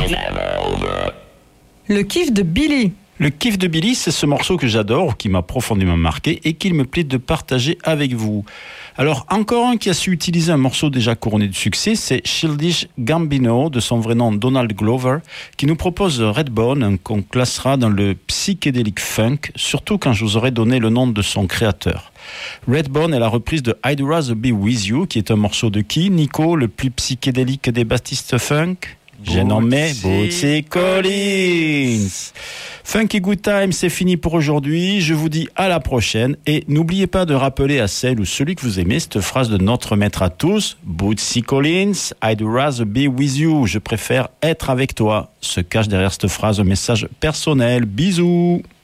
Le kiff de Billy. Le kiff de Billy, c'est ce morceau que j'adore, qui m'a profondément marqué et qu'il me plaît de partager avec vous. Alors, encore un qui a su utiliser un morceau déjà couronné de succès, c'est Childish Gambino, de son vrai nom Donald Glover, qui nous propose Redbone, qu'on classera dans le psychédélique funk, surtout quand je vous aurai donné le nom de son créateur. Redbone est la reprise de I'd Rather Be With You, qui est un morceau de qui, Nico, le plus psychédélique des bassistes funk? J'ai nommé Bootsy Collins. Funky Good Time, c'est fini pour aujourd'hui. Je vous dis à la prochaine et n'oubliez pas de rappeler à celle ou celui que vous aimez cette phrase de notre maître à tous, Bootsy Collins, I'd rather be with you. Je préfère être avec toi. Se cache derrière cette phrase un message personnel. Bisous.